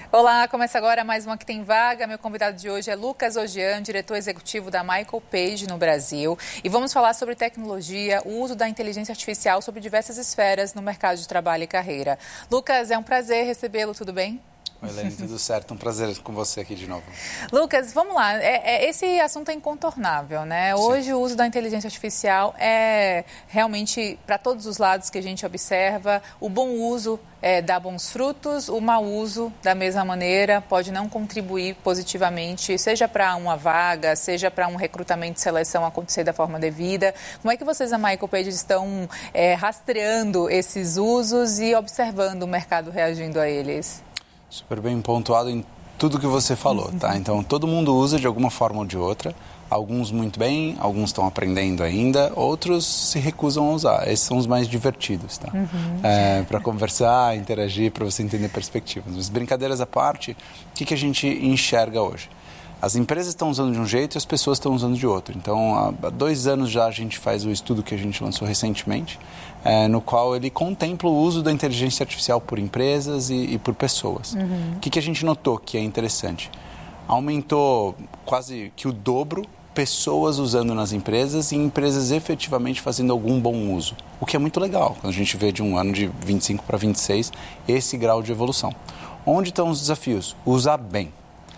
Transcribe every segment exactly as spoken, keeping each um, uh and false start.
Olá, começa agora mais uma Que Tem Vaga. Meu convidado de hoje é Lucas Ogian, diretor executivo da Michael Page no Brasil. E vamos falar sobre tecnologia, o uso da inteligência artificial sobre diversas esferas no mercado de trabalho e carreira. Lucas, é um prazer recebê-lo, tudo bem? Oi, Elaine, tudo certo? Um prazer com você aqui de novo. Lucas, vamos lá. É, é, esse assunto é incontornável, né? Hoje Sim. o uso da inteligência artificial é realmente para todos os lados que a gente observa. O bom uso é, dá bons frutos, o mau uso, da mesma maneira, pode não contribuir positivamente, seja para uma vaga, seja para um recrutamento e seleção acontecer da forma devida. Como é que vocês, a Michael Page, estão é, rastreando esses usos e observando o mercado reagindo a eles? Super bem pontuado em tudo que você falou, tá? Então, todo mundo usa de alguma forma ou de outra. Alguns muito bem, alguns estão aprendendo ainda, outros se recusam a usar. Esses são os mais divertidos, tá? Uhum. É, para conversar, interagir, para você entender perspectivas. Mas brincadeiras à parte, o que, que a gente enxerga hoje? As empresas estão usando de um jeito e as pessoas estão usando de outro. Então, há dois anos já a gente faz o estudo que a gente lançou recentemente, é, no qual ele contempla o uso da inteligência artificial por empresas e, e por pessoas. Uhum. O que, que a gente notou que é interessante? Aumentou quase que o dobro pessoas usando nas empresas e empresas efetivamente fazendo algum bom uso. O que é muito legal, quando a gente vê de um ano de vinte e cinco para vinte e seis esse grau de evolução. Onde estão os desafios? Usar bem.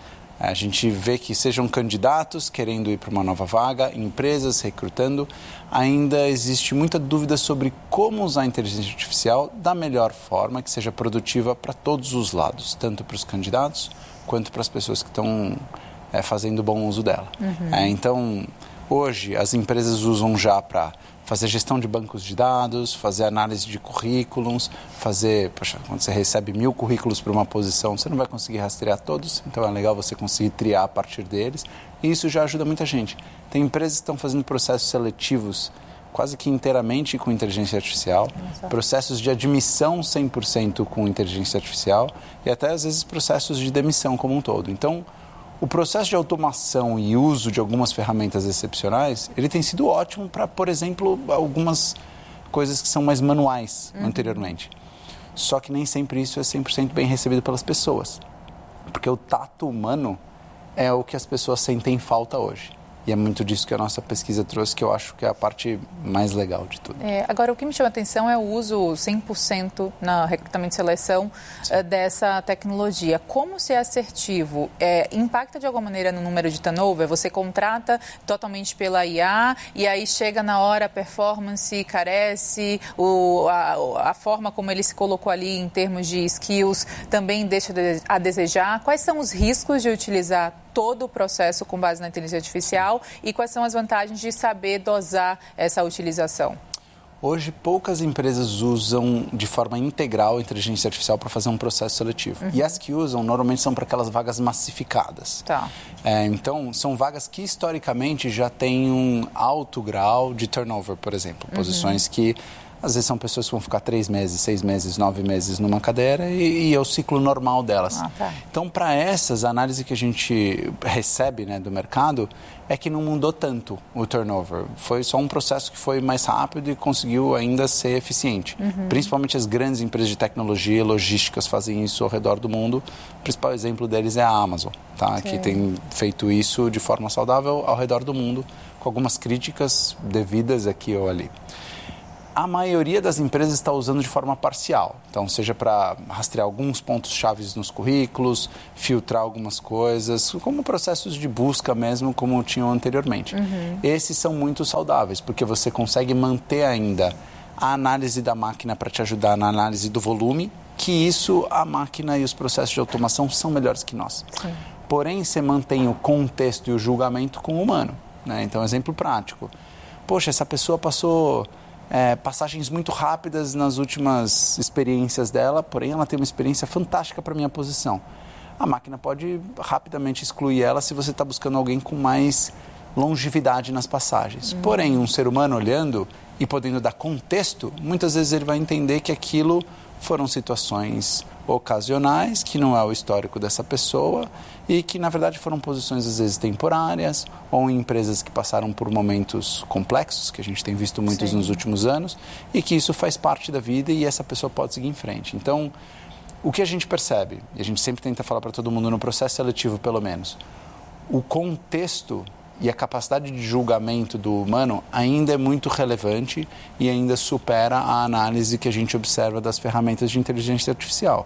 A gente vê que sejam candidatos querendo ir para uma nova vaga, empresas recrutando, ainda existe muita dúvida sobre como usar a inteligência artificial da melhor forma, que seja produtiva para todos os lados, tanto para os candidatos quanto para as pessoas que estão é, fazendo bom uso dela. Uhum. É, então, hoje as empresas usam já para fazer gestão de bancos de dados, fazer análise de currículos, fazer... Poxa, quando você recebe mil currículos para uma posição, você não vai conseguir rastrear todos, então é legal você conseguir triar a partir deles, e isso já ajuda muita gente. Tem empresas que estão fazendo processos seletivos quase que inteiramente com inteligência artificial, Nossa. processos de admissão cem por cento com inteligência artificial e até, às vezes, processos de demissão como um todo. Então, o processo de automação e uso de algumas ferramentas excepcionais, ele tem sido ótimo para, por exemplo, algumas coisas que são mais manuais uhum. anteriormente. Só que nem sempre isso é cem por cento bem recebido pelas pessoas. Porque o tato humano é o que as pessoas sentem falta hoje. E é muito disso que a nossa pesquisa trouxe, que eu acho que é a parte mais legal de tudo. É, agora, o que me chama a atenção é o uso cem por cento na recrutamento e seleção uh, dessa tecnologia. Como ser assertivo? É, impacta de alguma maneira no número de turnover? Você contrata totalmente pela I A e aí chega na hora a performance carece, o, a, a forma como ele se colocou ali em termos de skills também deixa a desejar. Quais são os riscos de utilizar todo o processo com base na inteligência artificial e quais são as vantagens de saber dosar essa utilização? Hoje, poucas empresas usam de forma integral a inteligência artificial para fazer um processo seletivo. Uhum. E as que usam, normalmente, são para aquelas vagas massificadas. Tá. É, então, são vagas que, historicamente, já têm um alto grau de turnover, por exemplo. Uhum. Posições que, às vezes, são pessoas que vão ficar três meses, seis meses, nove meses numa cadeira e, e é o ciclo normal delas. Ah, tá. Então, para essas, a análise que a gente recebe, né, do mercado é que não mudou tanto o turnover. Foi só um processo que foi mais rápido e conseguiu ainda ser eficiente. Uhum. Principalmente as grandes empresas de tecnologia e logísticas fazem isso ao redor do mundo. O principal exemplo deles é a Amazon, tá? Que tem feito isso de forma saudável ao redor do mundo, com algumas críticas devidas aqui ou ali. A maioria das empresas está usando de forma parcial. Então, seja para rastrear alguns pontos-chave nos currículos, filtrar algumas coisas, como processos de busca mesmo, como tinham anteriormente. Uhum. Esses são muito saudáveis, porque você consegue manter ainda a análise da máquina para te ajudar na análise do volume, que isso, a máquina e os processos de automação são melhores que nós. Sim. Porém, você mantém o contexto e o julgamento com o humano, né? Então, exemplo prático. Poxa, essa pessoa passou... É, passagens muito rápidas nas últimas experiências dela, porém ela tem uma experiência fantástica para a minha posição. A máquina pode rapidamente excluir ela se você está buscando alguém com mais longevidade nas passagens. Uhum. Porém, um ser humano olhando e podendo dar contexto, muitas vezes ele vai entender que aquilo foram situações ocasionais, que não é o histórico dessa pessoa e que, na verdade, foram posições, às vezes, temporárias ou em empresas que passaram por momentos complexos, que a gente tem visto muitos Sim. nos últimos anos, e que isso faz parte da vida e essa pessoa pode seguir em frente. Então, O que a gente percebe, e a gente sempre tenta falar para todo mundo no processo seletivo, pelo menos, o contexto e a capacidade de julgamento do humano ainda é muito relevante e ainda supera a análise que a gente observa das ferramentas de inteligência artificial.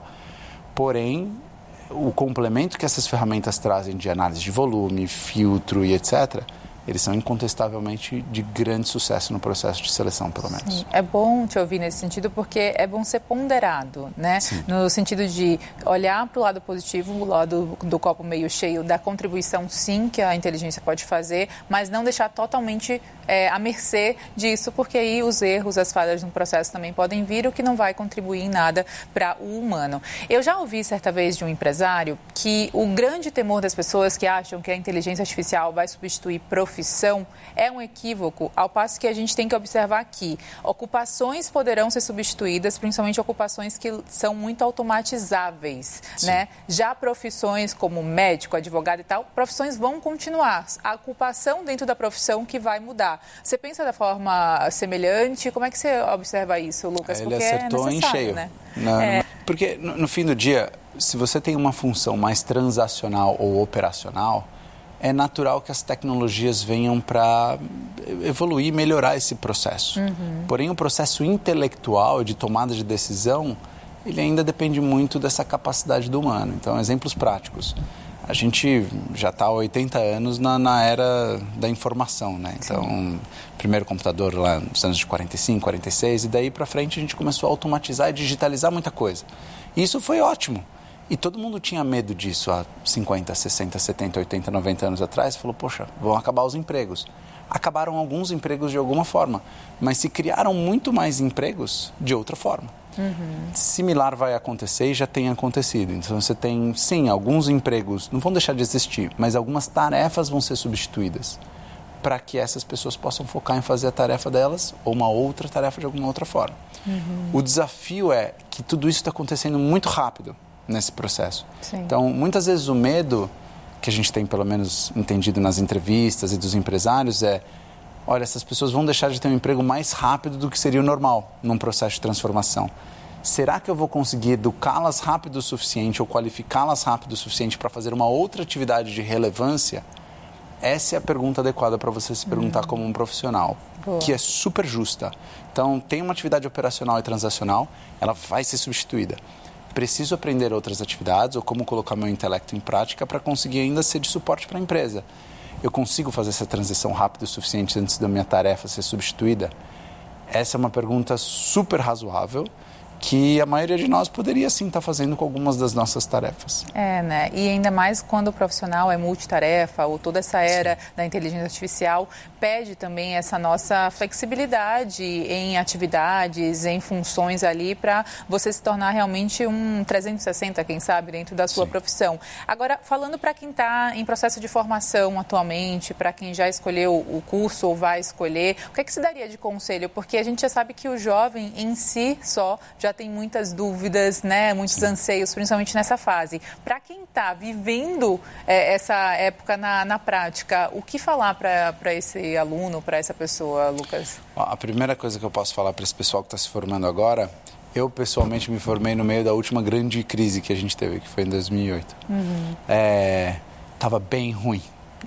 Porém, o complemento que essas ferramentas trazem de análise de volume, filtro e etcétera, eles são incontestavelmente de grande sucesso no processo de seleção, pelo menos. Sim, é bom te ouvir nesse sentido, porque é bom ser ponderado, né? Sim. No sentido de olhar para o lado positivo, o lado do, do copo meio cheio, da contribuição, sim, que a inteligência pode fazer, mas não deixar totalmente é, à mercê disso, porque aí os erros, as falhas no processo também podem vir, o que não vai contribuir em nada para o humano. Eu já ouvi certa vez de um empresário que o grande temor das pessoas que acham que a inteligência artificial vai substituir profissões profissão é um equívoco, ao passo que a gente tem que observar que ocupações poderão ser substituídas, principalmente ocupações que são muito automatizáveis, né? Já profissões como médico, advogado e tal, profissões vão continuar. A ocupação dentro da profissão que vai mudar. Você pensa da forma semelhante? Como é que você observa isso, Lucas? Ele Porque acertou é em cheio. Né? Não, é... Porque no, no fim do dia, se você tem uma função mais transacional ou operacional, é natural que as tecnologias venham para evoluir e melhorar esse processo. Uhum. Porém, o processo intelectual de tomada de decisão, ele ainda depende muito dessa capacidade do humano. Então, exemplos práticos. A gente já está há oitenta anos na, na era da informação, né? Então, Sim. primeiro computador lá nos anos de quarenta e cinco, quarenta e seis, e daí para frente a gente começou a automatizar e digitalizar muita coisa. E isso foi ótimo. E todo mundo tinha medo disso há cinquenta, sessenta, setenta, oitenta, noventa anos atrás. Falou, poxa, vão acabar os empregos. Acabaram alguns empregos de alguma forma, mas se criaram muito mais empregos de outra forma. Uhum. Similar vai acontecer e já tem acontecido. Então você tem, sim, alguns empregos não vão deixar de existir, mas algumas tarefas vão ser substituídas para que essas pessoas possam focar em fazer a tarefa delas ou uma outra tarefa de alguma outra forma. Uhum. O desafio é que tudo isso está acontecendo muito rápido nesse processo. Sim. Então, muitas vezes o medo que a gente tem, pelo menos entendido nas entrevistas e dos empresários, é, olha, essas pessoas vão deixar de ter um emprego mais rápido do que seria o normal num processo de transformação. Será que eu vou conseguir educá-las rápido o suficiente ou qualificá-las rápido o suficiente para fazer uma outra atividade de relevância? Essa é a pergunta adequada para você se perguntar uhum. como um profissional, Boa. que é super justa. Então, tem uma atividade operacional e transacional, ela vai ser substituída. Preciso aprender outras atividades ou como colocar meu intelecto em prática para conseguir ainda ser de suporte para a empresa. Eu consigo fazer essa transição rápida o suficiente antes da minha tarefa ser substituída? Essa é uma pergunta super razoável que a maioria de nós poderia sim estar fazendo com algumas das nossas tarefas. É, né? E ainda mais quando o profissional é multitarefa ou toda essa era sim. da inteligência artificial pede também essa nossa flexibilidade em atividades, em funções ali para você se tornar realmente um trezentos e sessenta, quem sabe, dentro da sua sim. profissão. Agora, falando para quem está em processo de formação atualmente, para quem já escolheu o curso ou vai escolher, o que é que se daria de conselho? Porque a gente já sabe que o jovem em si só já tem muitas dúvidas, né, muitos Sim. anseios, principalmente nessa fase. Para quem está vivendo é, essa época na, na prática, o que falar para esse aluno, para essa pessoa, Lucas? A primeira coisa que eu posso falar para esse pessoal que está se formando agora, eu pessoalmente me formei no meio da última grande crise que a gente teve, que foi em dois mil e oito. Uhum. É, tava bem ruim.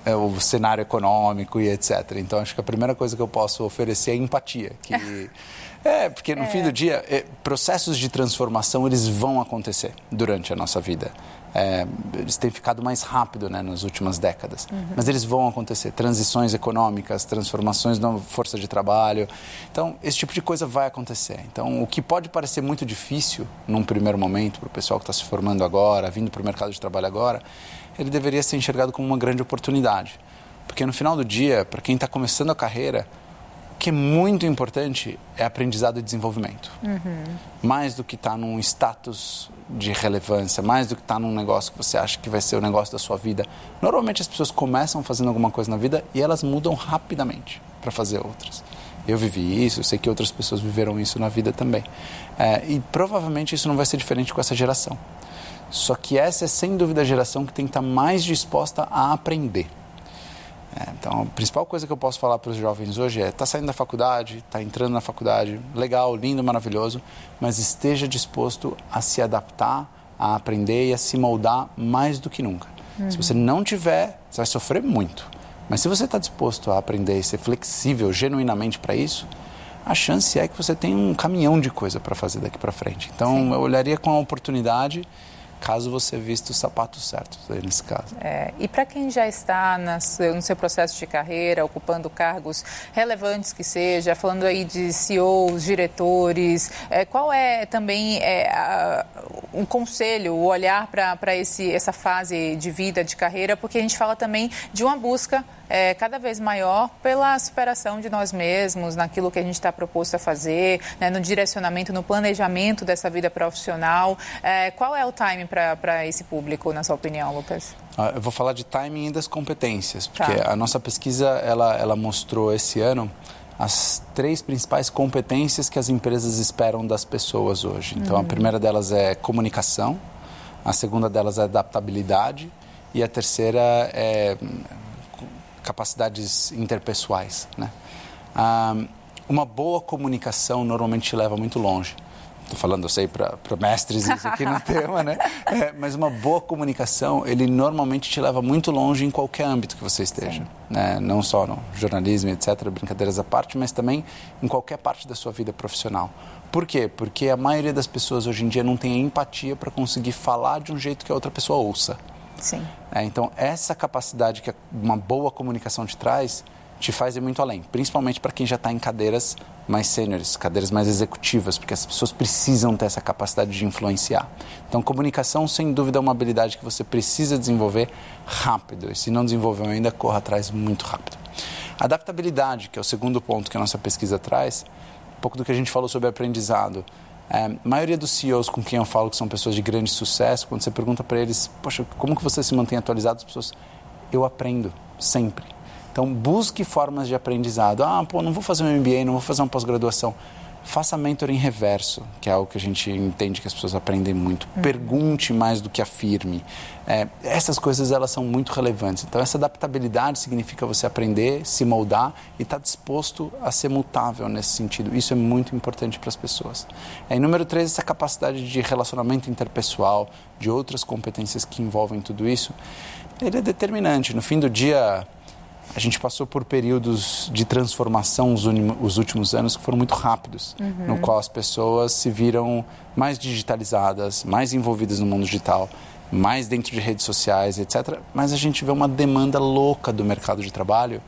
O cenário econômico e etcétera. Então, acho que a primeira coisa que eu posso oferecer é empatia. Que... É, porque no é. fim do dia, é, processos de transformação, eles vão acontecer durante a nossa vida. É, eles têm ficado mais rápido, né, nas últimas décadas. Uhum. Mas eles vão acontecer. Transições econômicas, transformações na força de trabalho. Então, esse tipo de coisa vai acontecer. Então, o que pode parecer muito difícil, num primeiro momento, para o pessoal que está se formando agora, vindo para o mercado de trabalho agora, ele deveria ser enxergado como uma grande oportunidade. Porque no final do dia, para quem está começando a carreira, o que é muito importante é aprendizado e desenvolvimento. Uhum. Mais do que estar tá num status de relevância, mais do que estar tá num negócio que você acha que vai ser o negócio da sua vida. Normalmente as pessoas começam fazendo alguma coisa na vida e elas mudam rapidamente para fazer outras. Eu vivi isso, eu sei que outras pessoas viveram isso na vida também. É, e provavelmente isso não vai ser diferente com essa geração. Só que essa é, sem dúvida, a geração que tem que estar mais disposta a aprender. É, então, a principal coisa que eu posso falar para os jovens hoje é: está saindo da faculdade, está entrando na faculdade, legal, lindo, maravilhoso, mas esteja disposto a se adaptar a aprender e a se moldar mais do que nunca. Uhum. Se você não tiver, você vai sofrer muito. Mas se você está disposto a aprender e ser flexível genuinamente para isso, a chance é que você tenha um caminhão de coisa para fazer daqui para frente. Então, Sim. eu olharia com a oportunidade, caso você vista os sapatos certos aí nesse caso. É, e para quem já está nas, no seu processo de carreira, ocupando cargos relevantes que seja, falando aí de C E Os, diretores, é, qual é também é, a, um conselho, o olhar para essa fase de vida, de carreira, porque a gente fala também de uma busca É, cada vez maior pela superação de nós mesmos, naquilo que a gente está proposto a fazer, né, no direcionamento, no planejamento dessa vida profissional. É, qual é o time para esse público, na sua opinião, Lucas? Ah, eu vou falar de timing e das competências, porque tá. a nossa pesquisa ela, ela mostrou esse ano as três principais competências que as empresas esperam das pessoas hoje. Então, uhum. a primeira delas é comunicação, a segunda delas é adaptabilidade e a terceira é capacidades interpessoais, né? Ah, uma boa comunicação normalmente te leva muito longe. Estou falando, eu sei, para mestres isso aqui no tema, né? É, mas uma boa comunicação, ele normalmente te leva muito longe em qualquer âmbito que você esteja, né? Não só no jornalismo, etcétera, brincadeiras à parte, mas também em qualquer parte da sua vida profissional. Por quê? Porque a maioria das pessoas hoje em dia não tem empatia para conseguir falar de um jeito que a outra pessoa ouça. Sim. É, então, essa capacidade que uma boa comunicação te traz, te faz ir muito além. Principalmente para quem já está em cadeiras mais sêniores, cadeiras mais executivas, porque as pessoas precisam ter essa capacidade de influenciar. Então, comunicação, sem dúvida, é uma habilidade que você precisa desenvolver rápido. E se não desenvolveu ainda, corra atrás muito rápido. Adaptabilidade, que é o segundo ponto que a nossa pesquisa traz, um pouco do que a gente falou sobre aprendizado. É, a maioria dos C E Os com quem eu falo que são pessoas de grande sucesso, quando você pergunta para eles, poxa, como que você se mantém atualizado? As pessoas, eu aprendo, sempre. Então, busque formas de aprendizado. Ah, pô, não vou fazer um M B A, não vou fazer uma pós-graduação. Faça mentoring reverso, que é algo que a gente entende que as pessoas aprendem muito. Uhum. Pergunte mais do que afirme. É, essas coisas, elas são muito relevantes. Então, essa adaptabilidade significa você aprender, se moldar e estar disposto a ser mutável nesse sentido. Isso é muito importante para as pessoas. É, e número três, essa capacidade de relacionamento interpessoal, de outras competências que envolvem tudo isso, ele é determinante. No fim do dia, a gente passou por períodos de transformação os, os últimos anos que foram muito rápidos, uhum. no qual as pessoas se viram mais digitalizadas, mais envolvidas no mundo digital, mais dentro de redes sociais, etcétera. Mas a gente vê uma demanda louca do mercado de trabalho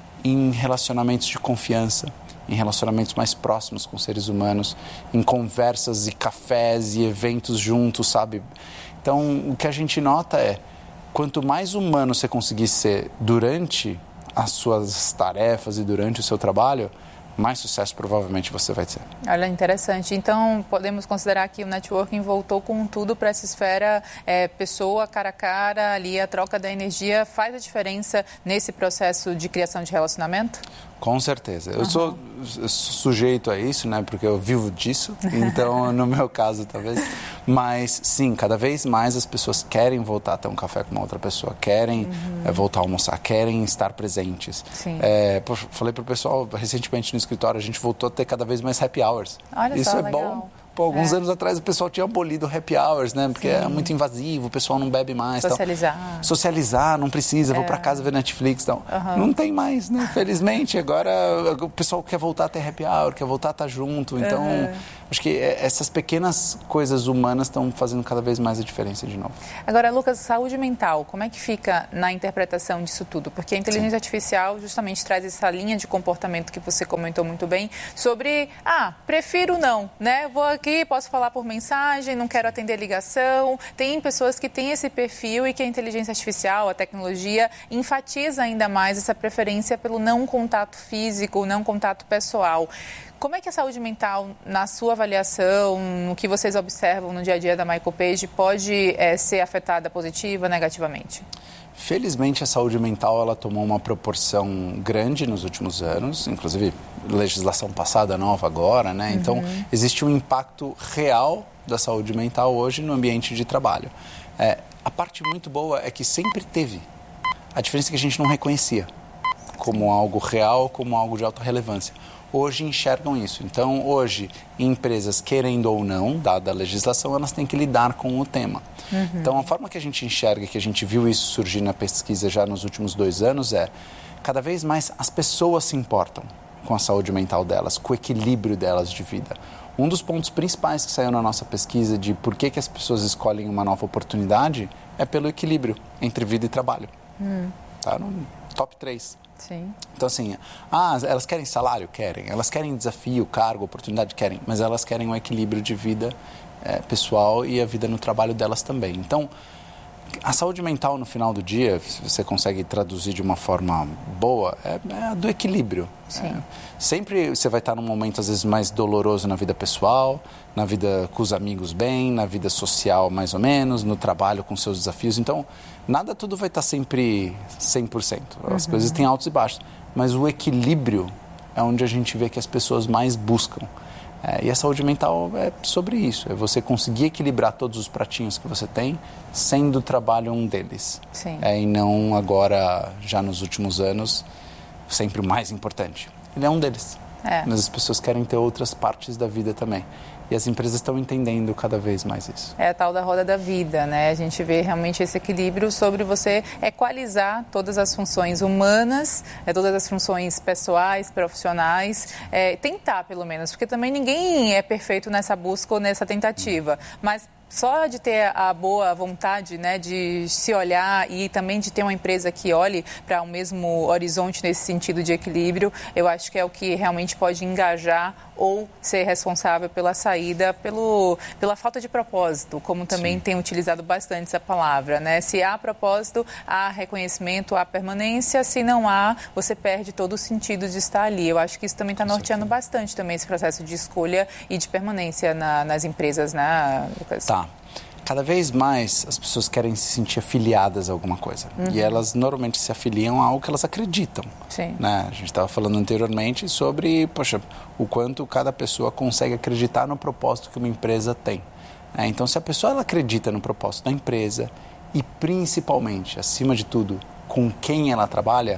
em relacionamentos de confiança, em relacionamentos mais próximos com seres humanos, em conversas e cafés e eventos juntos, sabe? Então, o que a gente nota é, quanto mais humano você conseguir ser durante as suas tarefas e durante o seu trabalho, mais sucesso provavelmente você vai ter. Olha, interessante. Então, podemos considerar que o networking voltou com tudo para essa esfera é, pessoa, cara a cara, ali a troca da energia faz a diferença nesse processo de criação de relacionamento? Com certeza. Eu, uhum. sou, eu sou sujeito a isso, né? Porque eu vivo disso, então no meu caso talvez. Mas sim, cada vez mais as pessoas querem voltar a ter um café com uma outra pessoa, querem uhum. é, voltar a almoçar, querem estar presentes. Sim. É, pô, falei para o pessoal recentemente no escritório, a gente voltou a ter cada vez mais happy hours. Olha isso só, é legal. bom. Pô, alguns é. anos atrás o pessoal tinha abolido happy hours, né? Porque Sim. é muito invasivo, o pessoal não bebe mais. Socializar. Tal. Socializar, não precisa, é. vou para casa ver Netflix. Então. Uhum. Não tem mais, né? Felizmente, agora o pessoal quer voltar a ter happy hour, quer voltar a estar junto. Então, uhum. acho que essas pequenas coisas humanas estão fazendo cada vez mais a diferença de novo. Agora, Lucas, saúde mental, como é que fica na interpretação disso tudo? Porque a inteligência Sim. artificial justamente traz essa linha de comportamento que você comentou muito bem sobre, ah, prefiro não, né? Vou aqui, posso falar por mensagem, não quero atender ligação. Tem pessoas que têm esse perfil e que a inteligência artificial, a tecnologia, enfatiza ainda mais essa preferência pelo não contato físico, não contato pessoal. Como é que a saúde mental, na sua avaliação, no que vocês observam no dia a dia da Michael Page, pode é, ser afetada positiva ou negativamente? Felizmente, a saúde mental ela tomou uma proporção grande nos últimos anos, inclusive legislação passada nova agora, né? Então, uhum. existe um impacto real da saúde mental hoje no ambiente de trabalho. É, a parte muito boa é que sempre teve. A diferença é que a gente não reconhecia como algo real, como algo de alta relevância. hoje enxergam isso. Então, hoje, empresas, querendo ou não, dada a legislação, elas têm que lidar com o tema. Uhum. Então, a forma que a gente enxerga, que a gente viu isso surgir na pesquisa já nos últimos dois anos, é cada vez mais as pessoas se importam com a saúde mental delas, com o equilíbrio delas de vida. Um dos pontos principais que saiu na nossa pesquisa de por que, que as pessoas escolhem uma nova oportunidade é pelo equilíbrio entre vida e trabalho. Hum. Tá no top três. Sim. Então, assim, ah, elas querem salário? Querem. Elas querem desafio, cargo, oportunidade? Querem. Mas elas querem um equilíbrio de vida é, pessoal e a vida no trabalho delas também. Então, a saúde mental no final do dia, se você consegue traduzir de uma forma boa, é, é a do equilíbrio. Sim. É, sempre você vai estar num momento, às vezes, mais doloroso na vida pessoal, na vida com os amigos bem, na vida social mais ou menos, no trabalho com seus desafios. Então, nada tudo vai estar sempre cem por cento. As uhum. coisas têm altos e baixos. Mas o equilíbrio é onde a gente vê que as pessoas mais buscam. É, e a saúde mental é sobre isso, é você conseguir equilibrar todos os pratinhos que você tem, sendo o trabalho um deles. Sim. É, e não agora, já nos últimos anos, sempre o mais importante. Ele é um deles. É. Mas as pessoas querem ter outras partes da vida também. E as empresas estão entendendo cada vez mais isso. É a tal da roda da vida, né? A gente vê realmente esse equilíbrio sobre você equalizar todas as funções humanas, é, todas as funções pessoais, profissionais, é, tentar pelo menos, porque também ninguém é perfeito nessa busca ou nessa tentativa, mas só de ter a boa vontade, né, de se olhar e também de ter uma empresa que olhe para o mesmo horizonte nesse sentido de equilíbrio, eu acho que é o que realmente pode engajar ou ser responsável pela saída, pelo, pela falta de propósito, como também Sim. tem utilizado bastante essa palavra, né? Se há propósito, há reconhecimento, há permanência, se não há, você perde todo o sentido de estar ali. Eu acho que isso também está norteando bastante também esse processo de escolha e de permanência na, nas empresas, né, Lucas? Tá. Cada vez mais as pessoas querem se sentir afiliadas a alguma coisa. Uhum. E elas normalmente se afiliam a algo que elas acreditam. Sim. Né? A gente estava falando anteriormente sobre, poxa, o quanto cada pessoa consegue acreditar no propósito que uma empresa tem. É, então, se a pessoa ela acredita no propósito da empresa e, principalmente, acima de tudo, com quem ela trabalha,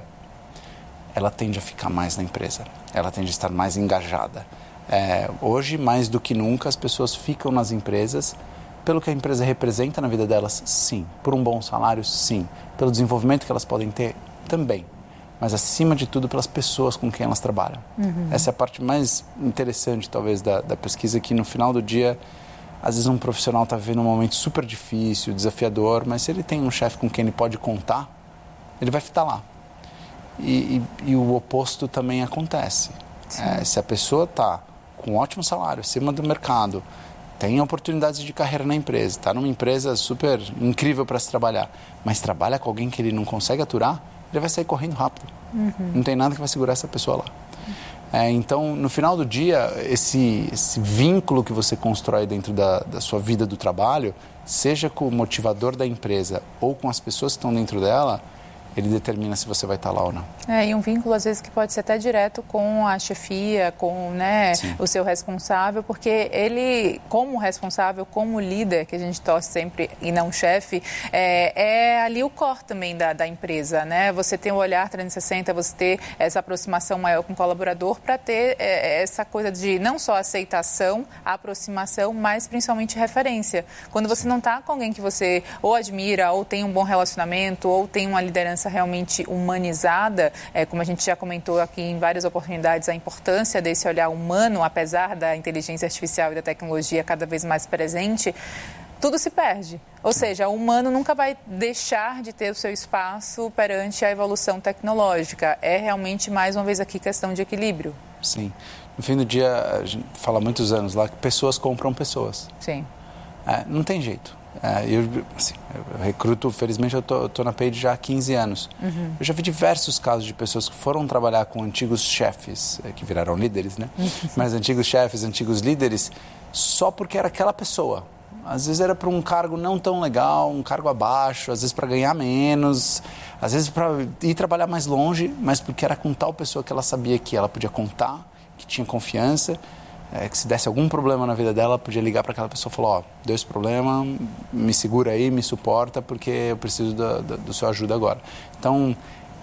ela tende a ficar mais na empresa. Ela tende a estar mais engajada. É, hoje, mais do que nunca, as pessoas ficam nas empresas pelo que a empresa representa na vida delas, sim. Por um bom salário, sim. Pelo desenvolvimento que elas podem ter, também. Mas, acima de tudo, pelas pessoas com quem elas trabalham. Uhum. Essa é a parte mais interessante, talvez, da, da pesquisa, que no final do dia, às vezes um profissional está vivendo um momento super difícil, desafiador, mas se ele tem um chefe com quem ele pode contar, ele vai ficar lá. E, e, e o oposto também acontece. É, se a pessoa está com um ótimo salário, acima do mercado, tem oportunidades de carreira na empresa, está numa empresa super incrível para se trabalhar, mas trabalha com alguém que ele não consegue aturar, ele vai sair correndo rápido. Uhum. Não tem nada que vai segurar essa pessoa lá. É, então, no final do dia, esse, esse vínculo que você constrói dentro da, da sua vida do trabalho, seja com o motivador da empresa ou com as pessoas que estão dentro dela, ele determina se você vai estar lá ou não. É, e um vínculo, às vezes, que pode ser até direto com a chefia, com, né, o seu responsável, porque ele, como responsável, como líder, que a gente torce sempre e não chefe, é, é ali o core também da, da empresa, né? Você tem o olhar trezentos e sessenta, você ter essa aproximação maior com o colaborador para ter é, essa coisa de não só aceitação, aproximação, mas principalmente referência. Quando você não está com alguém que você ou admira, ou tem um bom relacionamento, ou tem uma liderança realmente humanizada, é, como a gente já comentou aqui em várias oportunidades, a importância desse olhar humano, apesar da inteligência artificial e da tecnologia cada vez mais presente, tudo se perde. Ou seja, o humano nunca vai deixar de ter o seu espaço perante a evolução tecnológica. É realmente, mais uma vez aqui, questão de equilíbrio. Sim. No fim do dia, a gente fala há muitos anos lá que pessoas compram pessoas. Sim. É, não tem jeito. É, eu, assim, eu recruto, felizmente eu estou na Page já há quinze anos. Uhum. Eu já vi diversos casos de pessoas que foram trabalhar com antigos chefes, é, que viraram líderes, né? Uhum. Mas antigos chefes, antigos líderes, só porque era aquela pessoa. Às vezes era para um cargo não tão legal, um cargo abaixo, às vezes para ganhar menos, às vezes para ir trabalhar mais longe, mas porque era com tal pessoa que ela sabia que ela podia contar, que tinha confiança. É, que se desse algum problema na vida dela, podia ligar para aquela pessoa e falar, ó, deu esse problema, me segura aí, me suporta, porque eu preciso da, da, da sua ajuda agora. Então,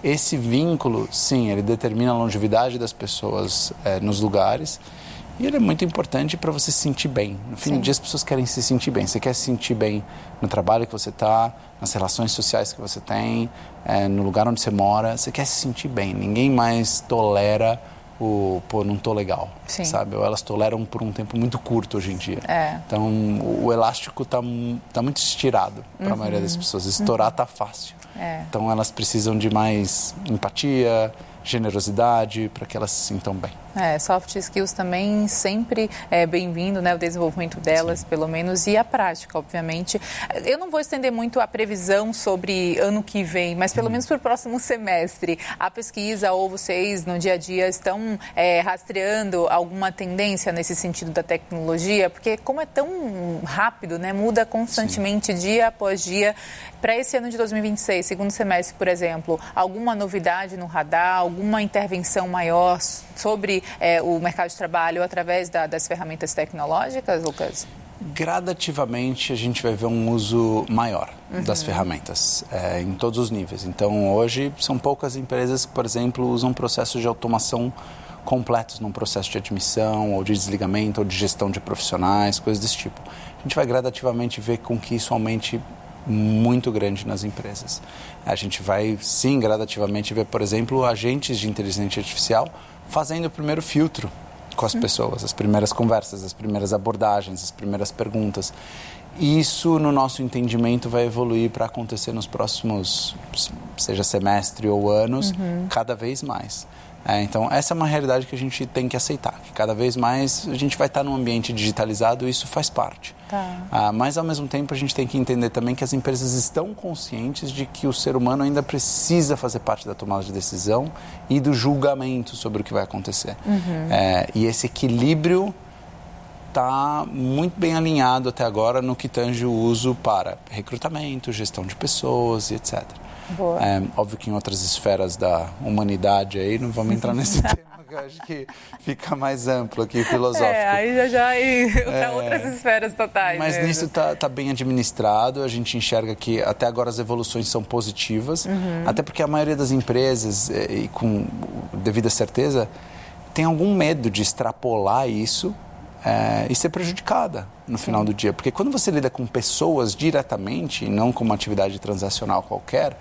esse vínculo, sim, ele determina a longevidade das pessoas é, nos lugares e ele é muito importante para você se sentir bem. No fim sim. do dia, as pessoas querem se sentir bem. Você quer se sentir bem no trabalho que você está, nas relações sociais que você tem, é, no lugar onde você mora. Você quer se sentir bem. Ninguém mais tolera o, pô, não tô legal, sim. sabe? Ou elas toleram por um tempo muito curto hoje em dia. É. Então, o elástico está tá muito estirado para a uhum. maioria das pessoas. Estourar está uhum. fácil. É. Então, elas precisam de mais empatia, generosidade, para que elas se sintam bem. É, soft skills também sempre é bem-vindo, né, o desenvolvimento delas, sim. pelo menos, e a prática, obviamente. Eu não vou estender muito a previsão sobre ano que vem, mas pelo hum. menos para o próximo semestre. A pesquisa ou vocês, no dia a dia, estão é, rastreando alguma tendência nesse sentido da tecnologia? Porque como é tão rápido, né, muda constantemente, sim. dia após dia. Para esse ano de dois mil e vinte e seis, segundo semestre, por exemplo, alguma novidade no radar, alguma intervenção maior sobre é, o mercado de trabalho através da, das ferramentas tecnológicas, Lucas? Gradativamente a gente vai ver um uso maior uhum. das ferramentas é, em todos os níveis. Então hoje são poucas empresas que, por exemplo, usam processos de automação completos num processo de admissão ou de desligamento ou de gestão de profissionais, coisas desse tipo. A gente vai gradativamente ver com que isso aumente muito grande nas empresas. A gente vai, sim, gradativamente ver, por exemplo, agentes de inteligência artificial fazendo o primeiro filtro com as pessoas, as primeiras conversas, as primeiras abordagens, as primeiras perguntas. Isso, no nosso entendimento, vai evoluir para acontecer nos próximos, seja semestre ou anos, uhum. cada vez mais. É, então, essa é uma realidade que a gente tem que aceitar, que cada vez mais a gente vai estar num ambiente digitalizado e isso faz parte. Tá. Ah, mas, ao mesmo tempo, a gente tem que entender também que as empresas estão conscientes de que o ser humano ainda precisa fazer parte da tomada de decisão e do julgamento sobre o que vai acontecer. Uhum. É, e esse equilíbrio está muito bem alinhado até agora no que tange o uso para recrutamento, gestão de pessoas e etcétera. É, óbvio que em outras esferas da humanidade aí não vamos entrar nesse tema, que eu acho que fica mais amplo aqui, filosófico. É, aí já já para é, outras esferas totais. Mas mesmo. Nisso está tá bem administrado, a gente enxerga que até agora as evoluções são positivas, uhum. até porque a maioria das empresas, e com devida certeza, tem algum medo de extrapolar isso É, e ser prejudicada no Sim. final do dia. Porque quando você lida com pessoas diretamente, e não com uma atividade transacional qualquer,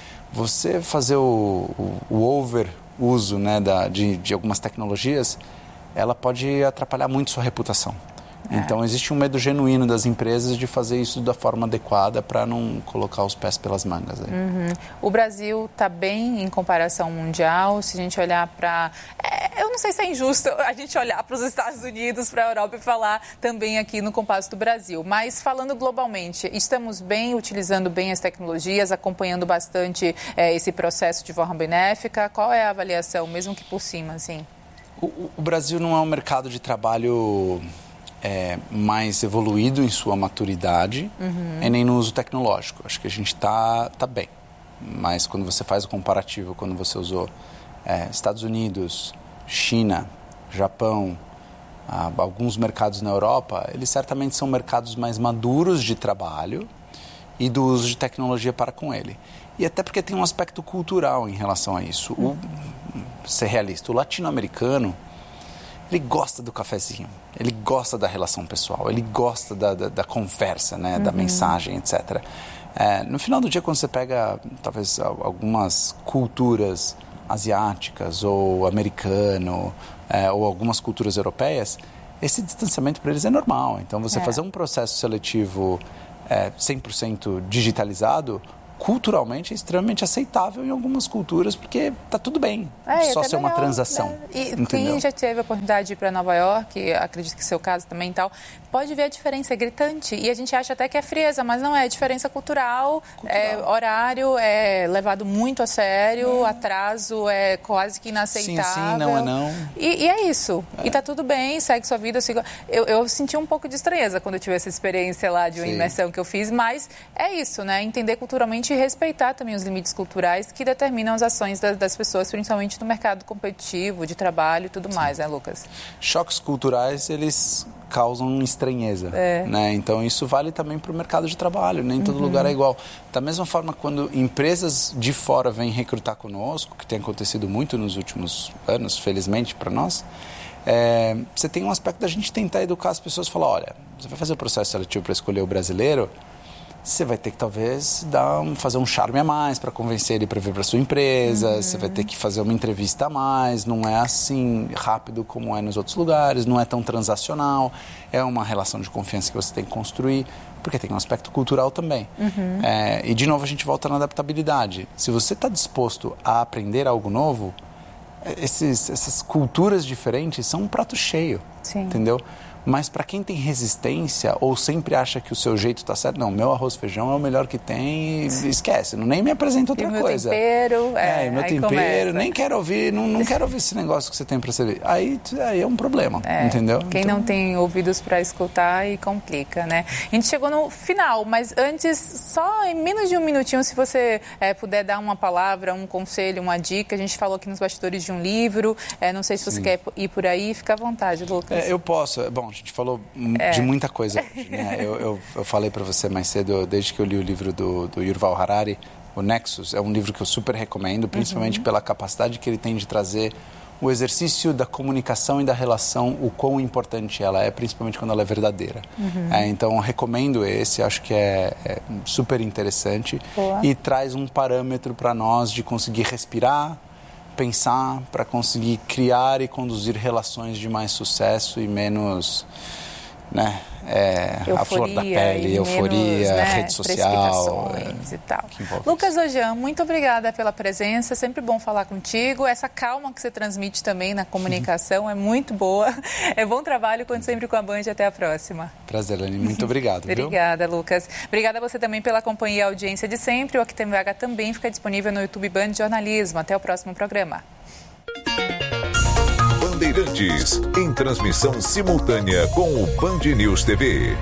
você fazer o, o, o over-uso, né, da, de, de algumas tecnologias, ela pode atrapalhar muito sua reputação. É. Então, existe um medo genuíno das empresas de fazer isso da forma adequada para não colocar os pés pelas mangas. Aí. Uhum. O Brasil está bem em comparação mundial. Se a gente olhar para... É, eu não sei se é injusto a gente olhar para os Estados Unidos, para a Europa e falar também aqui no compasso do Brasil. Mas falando globalmente, estamos bem, utilizando bem as tecnologias, acompanhando bastante é, esse processo de forma benéfica. Qual é a avaliação, mesmo que por cima, assim? O, o Brasil não é um mercado de trabalho... É, mais evoluído em sua maturidade uhum. e nem no uso tecnológico. Acho que a gente está tá bem. Mas quando você faz o comparativo, quando você usou é, Estados Unidos, China, Japão, ah, alguns mercados na Europa, eles certamente são mercados mais maduros de trabalho e do uso de tecnologia para com ele. E até porque tem um aspecto cultural em relação a isso. Uhum. O, ser realista, o latino-americano, ele gosta do cafezinho, ele gosta da relação pessoal, ele gosta da, da, da conversa, né, uhum. da mensagem, etcétera. É, no final do dia, quando você pega, talvez, algumas culturas asiáticas ou americano, é, ou algumas culturas europeias, esse distanciamento para eles é normal. Então, você é. fazer um processo seletivo é, cem por cento digitalizado, culturalmente é extremamente aceitável em algumas culturas, porque tá tudo bem, é, só ser uma transação. Né? E entendeu? Quem já teve a oportunidade de ir para Nova York, acredito que seu caso também e tal, pode ver a diferença, é gritante. E a gente acha até que é frieza, mas não é. É diferença cultural, cultural. É, horário é levado muito a sério, é. atraso é quase que inaceitável. Sim, sim, não é não. E, e é isso. É. E tá tudo bem, segue sua vida. Sigo... Eu, eu senti um pouco de estranheza quando eu tive essa experiência lá de uma sim. imersão que eu fiz, mas é isso, né? Entender culturalmente e respeitar também os limites culturais que determinam as ações das, das pessoas, principalmente no mercado competitivo, de trabalho e tudo Sim. mais, né, Lucas? Choques culturais, eles causam estranheza. É. Né? Então, isso vale também para o mercado de trabalho, nem todo uhum. lugar é igual. Da mesma forma, quando empresas de fora vêm recrutar conosco, que tem acontecido muito nos últimos anos, felizmente para nós, é, você tem um aspecto da gente tentar educar as pessoas, falar, olha, você vai fazer o processo seletivo para escolher o brasileiro, você vai ter que talvez dar um, fazer um charme a mais para convencer ele para vir para sua empresa, uhum. você vai ter que fazer uma entrevista a mais, não é assim rápido como é nos outros lugares, não é tão transacional, é uma relação de confiança que você tem que construir, porque tem um aspecto cultural também. Uhum. É, e de novo a gente volta na adaptabilidade. Se você está disposto a aprender algo novo, esses, essas culturas diferentes são um prato cheio, Sim. entendeu? Mas para quem tem resistência ou sempre acha que o seu jeito está certo, não, meu arroz e feijão é o melhor que tem e esquece, não, nem me apresenta outra e meu coisa. Tempero, é, é, meu tempero, começa. nem quero ouvir, não, não quero ouvir esse negócio que você tem para servir. Aí, aí é um problema, é, entendeu? Quem então... não tem ouvidos para escutar e complica, né? A gente chegou no final, mas antes, só em menos de um minutinho, se você é, puder dar uma palavra, um conselho, uma dica. A gente falou aqui nos bastidores de um livro, é, não sei se Sim. você quer ir por aí, fica à vontade, Lucas. É, eu posso, bom, a gente falou é. de muita coisa hoje, né? Eu, eu, eu falei para você mais cedo, desde que eu li o livro do, do Yuval Harari, o Nexus, é um livro que eu super recomendo, principalmente uhum. pela capacidade que ele tem de trazer o exercício da comunicação e da relação, o quão importante ela é, principalmente quando ela é verdadeira. Uhum. É, então, recomendo esse, acho que é, é super interessante Boa. E traz um parâmetro para nós de conseguir respirar, pensar, para conseguir criar e conduzir relações de mais sucesso e menos, né, é, a flor da pele, euforia, menos, né, rede social. É, e tal. Lucas Ojam, muito obrigada pela presença, é sempre bom falar contigo. Essa calma que você transmite também na comunicação uhum. é muito boa. É bom trabalho, conto sempre com a Band. Até a próxima. Prazer, Lani. Muito obrigado. Obrigada, viu? Lucas. Obrigada a você também pela companhia e audiência de sempre. O Aqui Tem Vaga também fica disponível no YouTube Band Jornalismo. Até o próximo programa. Bandeirantes, em transmissão simultânea com o Band News T V.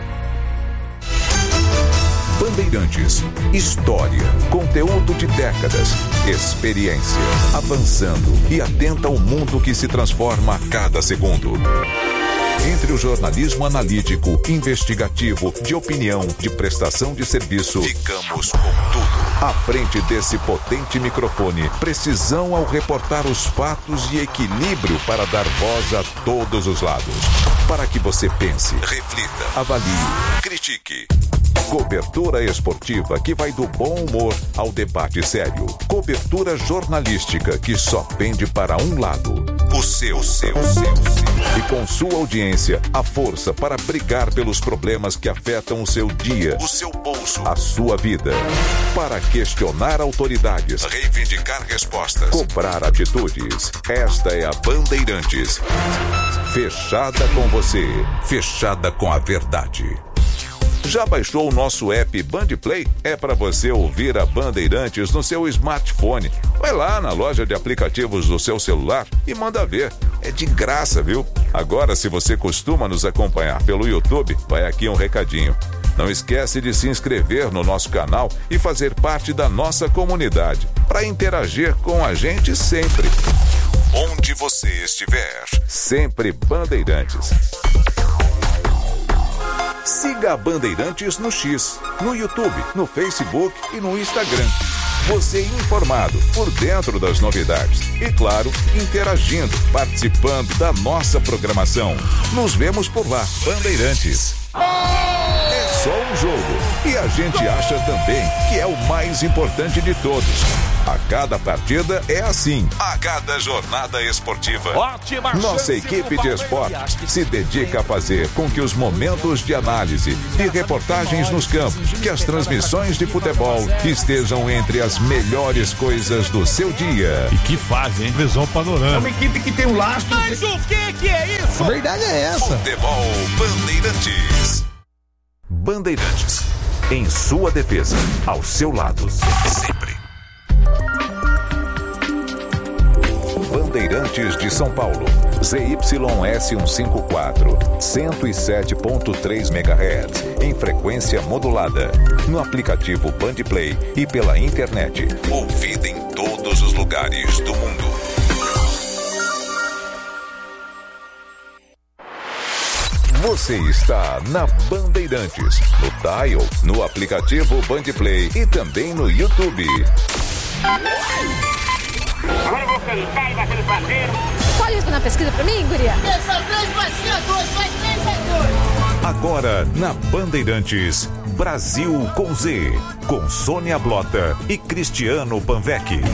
Bandeirantes, história, conteúdo de décadas, experiência, avançando e atenta ao mundo que se transforma a cada segundo. Entre o jornalismo analítico, investigativo, de opinião, de prestação de serviço, ficamos com tudo. À frente desse potente microfone, precisão ao reportar os fatos e equilíbrio para dar voz a todos os lados. Para que você pense, reflita, avalie, critique. Cobertura esportiva que vai do bom humor ao debate sério. Cobertura jornalística que só pende para um lado. O seu, seu, seu, seu. E com sua audiência, a força para brigar pelos problemas que afetam o seu dia, o seu bolso, a sua vida. Para questionar autoridades, reivindicar respostas, cobrar atitudes. Esta é a Bandeirantes. Fechada com você, fechada com a verdade. Já baixou o nosso app Bandplay? É para você ouvir a Bandeirantes no seu smartphone. Vai lá na loja de aplicativos do seu celular e manda ver. É de graça, viu? Agora, se você costuma nos acompanhar pelo YouTube, vai aqui um recadinho. Não esquece de se inscrever no nosso canal e fazer parte da nossa comunidade, para interagir com a gente sempre. Onde você estiver, sempre Bandeirantes. Siga a Bandeirantes no X, no YouTube, no Facebook e no Instagram. Você informado, por dentro das novidades. E, claro, interagindo, participando da nossa programação. Nos vemos por lá, Bandeirantes. É só um jogo. E a gente acha também que é o mais importante de todos. A cada partida é assim. A cada jornada esportiva. Ótima Nossa equipe de esportes se dedica a fazer com que os momentos de análise, de reportagens nos campos, que as transmissões de futebol estejam entre as melhores coisas do seu dia. E que fazem, hein? Visão panorâmica. É uma equipe que tem um lastro. Mas o que que é isso? A verdade é essa. Futebol Bandeirantes. Bandeirantes. Em sua defesa. Ao seu lado. Sempre. Bandeirantes de São Paulo, Z Y S cento e cinquenta e quatro, cento e sete ponto três megahertz, em frequência modulada, no aplicativo Bandplay e pela internet, ouvida em todos os lugares do mundo. Você está na Bandeirantes, no Dial, no aplicativo Bandplay e também no YouTube. Agora eu vou cantar e bater parceiro. Escolhe isso na pesquisa pra mim, guria. São três, vai ser a dois, vai três, vai dois. Agora, na Bandeirantes, Brasil com Z, com Sônia Blota e Cristiano Panvec.